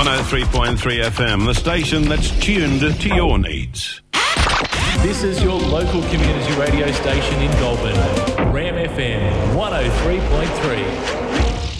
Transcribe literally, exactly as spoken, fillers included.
oh three point three F M, the station that's tuned to your needs. This is your local community radio station in Goulburn, Ram F M one oh three point three.